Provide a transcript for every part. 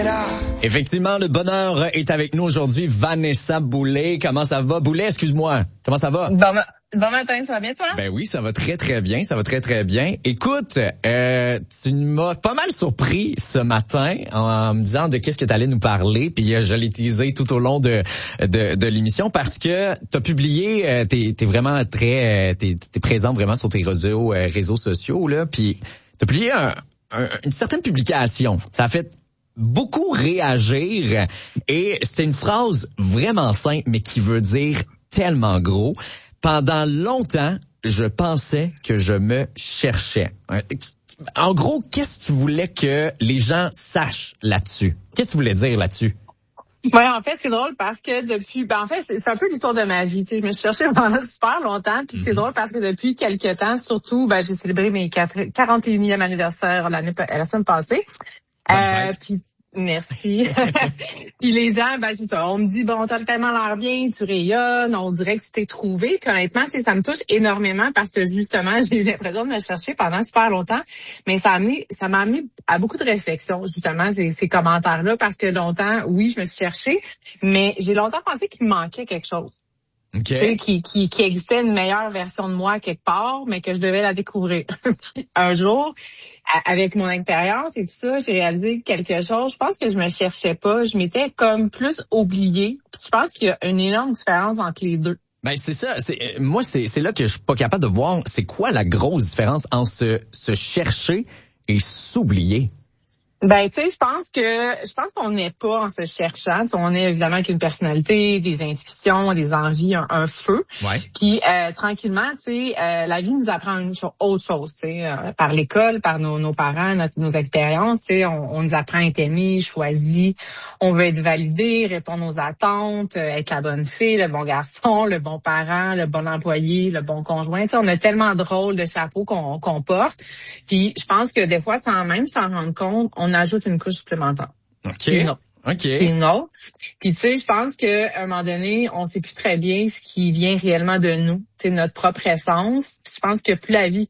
Effectivement, le bonheur est avec nous aujourd'hui. Vanessa Boulay. Comment ça va? Boulay, excuse-moi. Comment ça va? Bon matin, ça va bien toi? Ben oui, ça va très très bien, ça va très très bien. Écoute, tu m'as pas mal surpris ce matin en me disant de qu'est-ce que tu allais nous parler, puis je l'ai teasé tout au long de l'émission parce que tu as publié, t'es vraiment très t'es présente vraiment sur tes réseaux sociaux là, puis tu as publié une certaine publication. Ça a fait beaucoup réagir et c'était une phrase vraiment simple mais qui veut dire tellement gros. Pendant longtemps, je pensais que je me cherchais. En gros, qu'est-ce que tu voulais que les gens sachent là-dessus? Qu'est-ce que tu voulais dire là-dessus? Ouais, en fait, c'est drôle parce que c'est un peu l'histoire de ma vie. Tu sais, je me suis cherchée pendant super longtemps, puis c'est drôle parce que depuis quelques temps, surtout, j'ai célébré mes 41e anniversaire la semaine passée. Puis merci. Puis les gens, c'est ça. On me dit, bon, t'as tellement l'air bien, tu rayonnes, on dirait que tu t'es trouvé. Puis honnêtement, tu sais, ça me touche énormément parce que justement, j'ai eu l'impression de me chercher pendant super longtemps. Mais ça m'a amené à beaucoup de réflexions, justement, ces commentaires-là, parce que longtemps, oui, je me suis cherchée, mais j'ai longtemps pensé qu'il me manquait quelque chose. Okay. Qui existait une meilleure version de moi quelque part, mais que je devais la découvrir. Un jour, avec mon expérience et tout ça, j'ai réalisé quelque chose. Je pense que je me cherchais pas. Je m'étais comme plus oubliée. Je pense qu'il y a une énorme différence entre les deux. Ben c'est ça. Moi, c'est là que je suis pas capable de voir. C'est quoi la grosse différence entre se chercher et s'oublier? Tu sais, je pense qu'on n'est pas en se cherchant. On est évidemment avec une personnalité, des intuitions, des envies, un feu. Ouais. Puis tranquillement, la vie nous apprend autre chose, par l'école, par nos parents, nos expériences, on nous apprend à être aimé, choisi, on veut être validé, répondre aux attentes, être la bonne fille, le bon garçon, le bon parent, le bon employé, le bon conjoint. On a tellement de rôles de chapeau qu'on porte. Puis je pense que des fois, sans même s'en rendre compte, on ajoute une couche supplémentaire. OK. Une autre. Puis tu sais, je pense qu'à un moment donné, on sait plus très bien ce qui vient réellement de nous, notre propre essence. Puis je pense que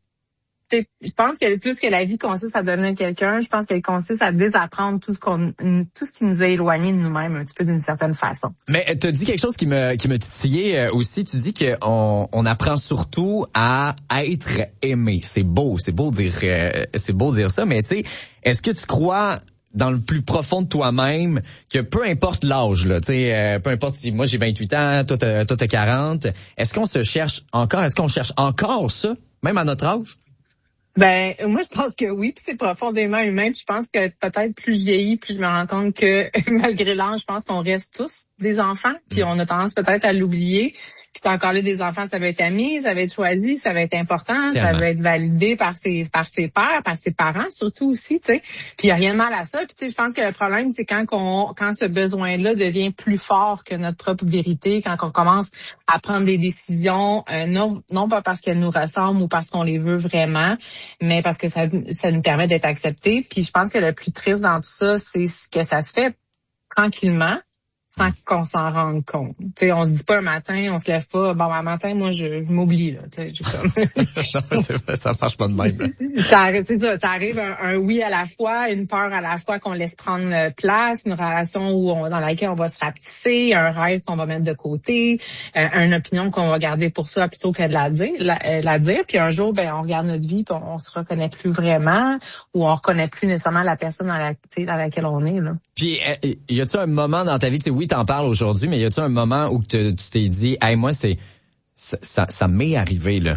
plus que la vie consiste à devenir quelqu'un, je pense qu'elle consiste à désapprendre tout ce qui nous a éloignés de nous-mêmes un petit peu d'une certaine façon. Mais tu as dit quelque chose qui me titillait aussi. Tu dis qu'on apprend surtout à être aimé. C'est beau dire ça. Mais tu sais, est-ce que tu crois dans le plus profond de toi-même que peu importe l'âge, là, tu sais, peu importe si moi j'ai 28 ans, toi t'as 40, est-ce qu'on se cherche encore? Est-ce qu'on cherche encore ça, même à notre âge? Moi, je pense que oui, puis c'est profondément humain. Puis je pense que peut-être plus je vieillis, plus je me rends compte que malgré l'âge, je pense qu'on reste tous des enfants, puis on a tendance peut-être à l'oublier. Puis encore là, des enfants, ça va être amis, ça va être choisi, ça va être important, ça va être validé par ses pairs, par ses parents surtout aussi, tu sais. Puis il y a rien de mal à ça. Puis tu sais, je pense que le problème, c'est quand ce besoin-là devient plus fort que notre propre vérité, quand on commence à prendre des décisions, non pas parce qu'elles nous ressemblent ou parce qu'on les veut vraiment, mais parce que ça nous permet d'être acceptés. Puis je pense que le plus triste dans tout ça, c'est que ça se fait tranquillement, sans qu'on s'en rende compte. T'sais, on se dit pas un matin, on se lève pas, un matin, moi, je m'oublie, là. Ça marche pas de même. Ça arrive un oui à la fois, une peur à la fois qu'on laisse prendre place, une relation dans laquelle on va se rapetisser, un rêve qu'on va mettre de côté, une opinion qu'on va garder pour soi plutôt que de la dire. Puis un jour, on regarde notre vie, puis on se reconnaît plus vraiment, ou on reconnaît plus nécessairement la personne dans laquelle on est, là. Puis, y a-tu un moment dans ta vie, oui, t'en parles aujourd'hui, mais y a-tu un moment où tu t'es dit, hey, moi, ça m'est arrivé, là?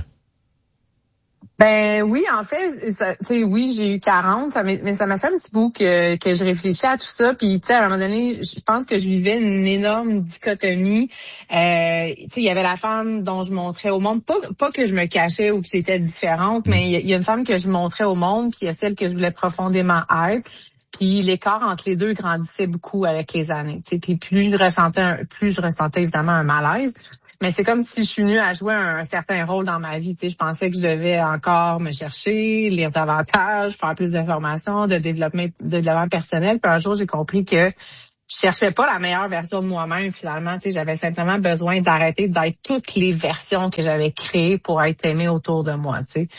Oui, en fait, oui, j'ai eu 40, mais ça m'a fait un petit bout que je réfléchis à tout ça. Puis, à un moment donné, je pense que je vivais une énorme dichotomie. Il y avait la femme dont je montrais au monde, pas que je me cachais ou que j'étais différente, mais il y a une femme que je montrais au monde, puis il y a celle que je voulais profondément être. Puis l'écart entre les deux grandissait beaucoup avec les années. Puis plus je ressentais évidemment un malaise. Mais c'est comme si je suis venue à jouer un certain rôle dans ma vie. Je pensais que je devais encore me chercher, lire davantage, faire plus d'informations, de développement personnel. Puis un jour, j'ai compris que je cherchais pas la meilleure version de moi-même finalement. J'avais simplement besoin d'arrêter d'être toutes les versions que j'avais créées pour être aimée autour de moi.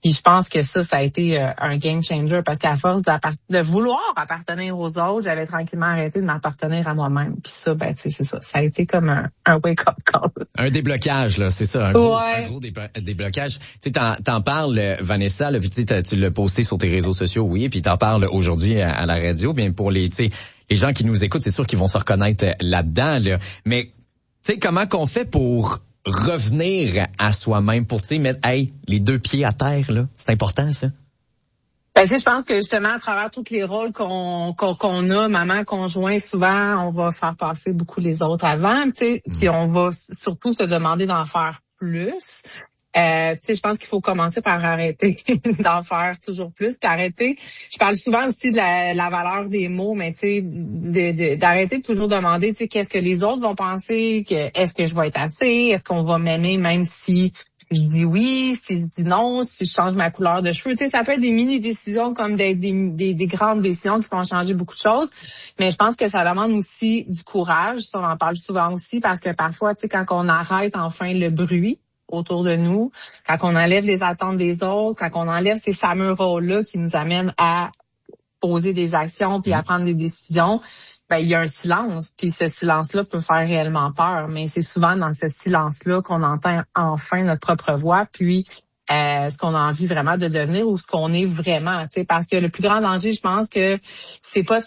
Puis je pense que ça a été un game changer parce qu'à force de vouloir appartenir aux autres, j'avais tranquillement arrêté de m'appartenir à moi-même. Puis ça, ben tu sais, c'est ça. Ça a été comme un wake-up call. Un déblocage, là, c'est ça. Un gros déblocage. Tu sais, t'en parles, Vanessa, là, tu l'as posté sur tes réseaux sociaux, oui, puis t'en parles aujourd'hui à la radio. Bien pour les gens qui nous écoutent, c'est sûr qu'ils vont se reconnaître là-dedans, là. Mais tu sais, comment qu'on fait pour revenir à soi-même, pour mettre les deux pieds à terre, là? C'est important, ça? Ben, tu sais, je pense que justement, à travers tous les rôles qu'on a, maman, conjoint, souvent, on va faire passer beaucoup les autres avant, tu sais, puis on va surtout se demander d'en faire plus. Tu sais, je pense qu'il faut commencer par arrêter d'en faire toujours plus, puis arrêter. Je parle souvent aussi de la valeur des mots, mais tu sais, d'arrêter de toujours demander, tu sais, qu'est-ce que les autres vont penser, est-ce que je vais être assez, est-ce qu'on va m'aimer même si je dis oui, si je dis non, si je change ma couleur de cheveux. Tu sais, ça peut être des mini-décisions comme des grandes décisions qui vont changer beaucoup de choses. Mais je pense que ça demande aussi du courage. Ça, on en parle souvent aussi parce que parfois, tu sais, quand on arrête enfin le bruit autour de nous, quand on enlève les attentes des autres, quand on enlève ces fameux rôles-là qui nous amènent à poser des actions puis à prendre des décisions, ben il y a un silence, puis ce silence-là peut faire réellement peur, mais c'est souvent dans ce silence-là qu'on entend enfin notre propre voix, puis ce qu'on a envie vraiment de devenir ou ce qu'on est vraiment, tu sais, parce que le plus grand danger, je pense que c'est pas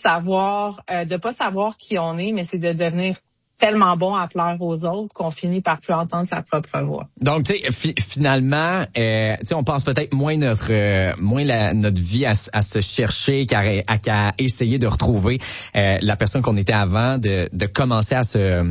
de pas savoir qui on est, mais c'est de devenir tellement bon à plaire aux autres qu'on finit par plus entendre sa propre voix. Donc, tu sais, finalement, tu sais, on passe peut-être moins notre vie à se chercher qu'à essayer de retrouver la personne qu'on était avant, de commencer à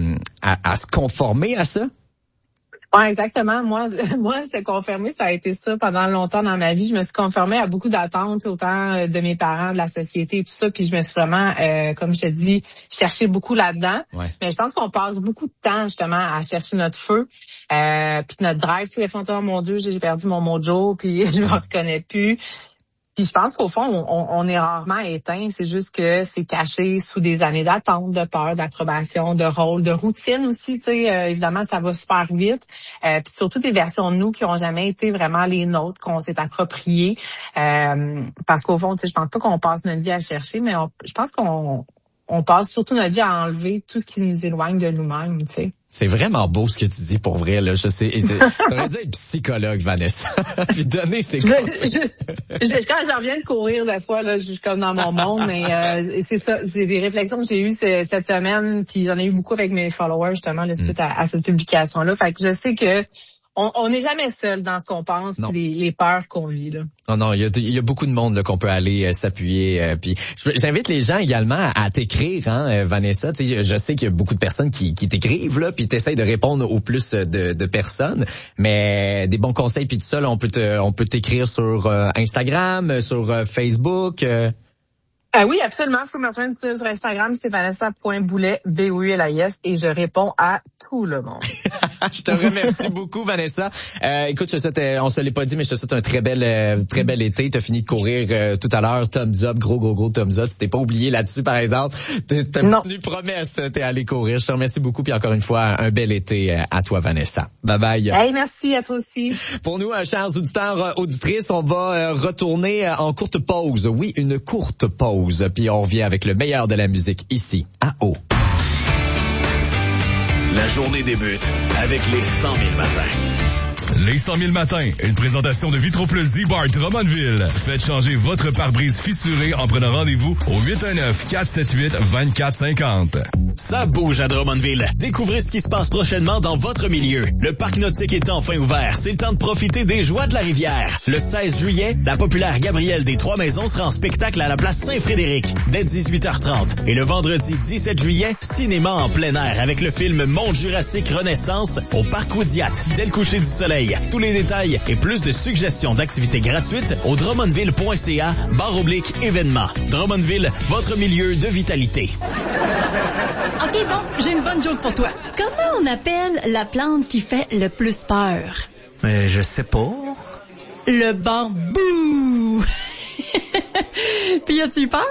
se conformer à ça. Ouais, exactement. Moi, se conformer, ça a été ça pendant longtemps dans ma vie. Je me suis conformée à beaucoup d'attentes, autant de mes parents, de la société et tout ça. Puis je me suis vraiment, comme je te dis, cherché beaucoup là-dedans. Ouais. Mais je pense qu'on passe beaucoup de temps justement à chercher notre feu, puis notre drive. Tu sais, les fois, oh mon Dieu, j'ai perdu mon mojo, puis je me reconnais plus. Puis je pense qu'au fond, on est rarement éteint. C'est juste que c'est caché sous des années d'attente, de peur, d'approbation, de rôle, de routine aussi. Tu sais, évidemment, ça va super vite. Puis surtout des versions de nous qui ont jamais été vraiment les nôtres, qu'on s'est appropriées. Parce qu'au fond, tu sais, je pense pas qu'on passe notre vie à chercher, mais je pense qu'on passe surtout notre vie à enlever tout ce qui nous éloigne de nous-mêmes, tu sais. C'est vraiment beau ce que tu dis pour vrai, là. Je sais. T'aurais dû être psychologue, Vanessa. Puis donner ces quand je reviens de courir, des fois, là, je suis comme dans mon monde, mais c'est ça. C'est des réflexions que j'ai eues cette semaine, puis j'en ai eu beaucoup avec mes followers, justement, là, suite à cette publication-là. Fait que je sais que on n'est jamais seul dans ce qu'on pense, les peurs qu'on vit, là. Non, il y a beaucoup de monde là qu'on peut aller s'appuyer. Puis j'invite les gens également à t'écrire, hein, Vanessa. Tu sais, je sais qu'il y a beaucoup de personnes qui t'écrivent là, puis t'essayes de répondre au plus de personnes. Mais des bons conseils puis tout ça, là, on peut t'écrire sur Instagram, sur Facebook. Oui, absolument. Vous pouvez me rejoindre sur Instagram, c'est vanessa.boulet, B-O-U-L-A-I-S, et je réponds à tout le monde. Je te remercie beaucoup, Vanessa. Écoute, on se l'est pas dit, mais je te souhaite un très bel été. T'as fini de courir tout à l'heure, thumbs up, gros thumbs up. Tu t'es pas oublié là-dessus, par exemple. T'as tenu promesse, t'es allé courir. Je te remercie beaucoup, puis encore une fois, un bel été à toi, Vanessa. Bye bye. Hey, merci à toi aussi. Pour nous, chers auditeurs, auditrices, on va retourner en courte pause. Oui, une courte pause. Puis on revient avec le meilleur de la musique ici, à Eau. La journée débute avec les 100 000 matins. Les 100 000 matins, une présentation de Vitroplus Z-Bar Drummondville. Faites changer votre pare-brise fissuré en prenant rendez-vous au 819-478-2450. Ça bouge à Drummondville. Découvrez ce qui se passe prochainement dans votre milieu. Le parc nautique est enfin ouvert. C'est le temps de profiter des joies de la rivière. Le 16 juillet, la populaire Gabrielle des Trois-Maisons sera en spectacle à la place Saint-Frédéric dès 18h30. Et le vendredi 17 juillet, cinéma en plein air avec le film Monde Jurassique Renaissance au parc Oudiat dès le coucher du soleil. Tous les détails et plus de suggestions d'activités gratuites au drummondville.ca/événements. Drummondville, votre milieu de vitalité. OK, bon, j'ai une bonne joke pour toi. Comment on appelle la plante qui fait le plus peur? Je sais pas. Le bambou! Puis as-tu peur?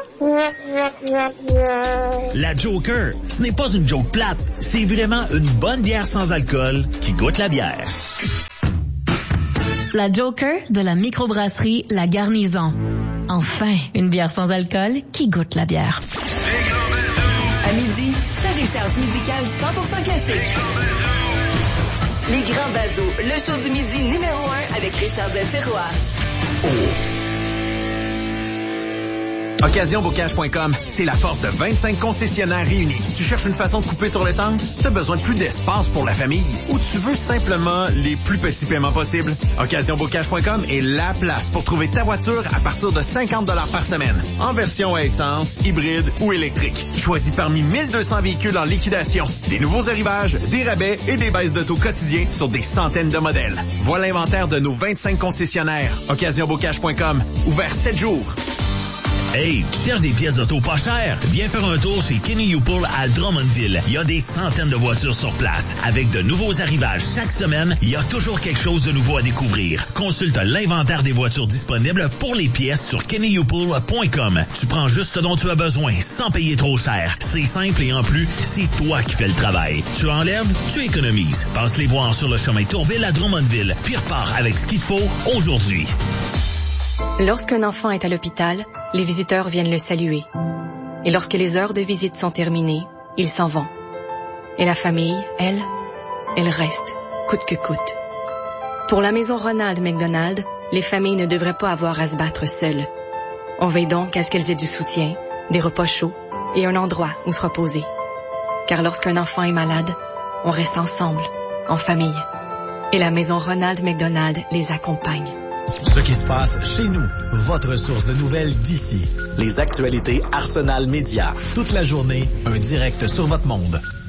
La Joker, ce n'est pas une joke plate. C'est vraiment une bonne bière sans alcool qui goûte la bière. La Joker de la microbrasserie La Garnison. Enfin, une bière sans alcool qui goûte la bière. À midi, ta décharge musicale 100% classique. Les Grands Bazos, le show du midi numéro 1 avec Richard Del-Terroir. OccasionBocage.com, c'est la force de 25 concessionnaires réunis. Tu cherches une façon de couper sur l'essence? Tu as besoin de plus d'espace pour la famille? Ou tu veux simplement les plus petits paiements possibles? OccasionBocage.com est la place pour trouver ta voiture à partir de 50$ par semaine, en version à essence, hybride ou électrique. Choisis parmi 1200 véhicules en liquidation, des nouveaux arrivages, des rabais et des baisses de taux quotidiens sur des centaines de modèles. Voilà l'inventaire de nos 25 concessionnaires. OccasionBocage.com, ouvert 7 jours. Hey, tu cherches des pièces d'auto pas chères? Viens faire un tour chez Kenny Youpoul à Drummondville. Il y a des centaines de voitures sur place. Avec de nouveaux arrivages chaque semaine, il y a toujours quelque chose de nouveau à découvrir. Consulte l'inventaire des voitures disponibles pour les pièces sur kennyyoupoul.com. Tu prends juste ce dont tu as besoin, sans payer trop cher. C'est simple et en plus, c'est toi qui fais le travail. Tu enlèves, tu économises. Passe les voir sur le chemin Tourville à Drummondville. Puis repars avec ce qu'il te faut aujourd'hui. Lorsqu'un enfant est à l'hôpital, les visiteurs viennent le saluer. Et lorsque les heures de visite sont terminées, ils s'en vont. Et la famille, elle reste, coûte que coûte. Pour la maison Ronald McDonald, les familles ne devraient pas avoir à se battre seules. On veille donc à ce qu'elles aient du soutien, des repas chauds et un endroit où se reposer. Car lorsqu'un enfant est malade, on reste ensemble, en famille. Et la maison Ronald McDonald les accompagne. Ce qui se passe chez nous, votre source de nouvelles d'ici. Les actualités Arsenal Média. Toute la journée, un direct sur votre monde.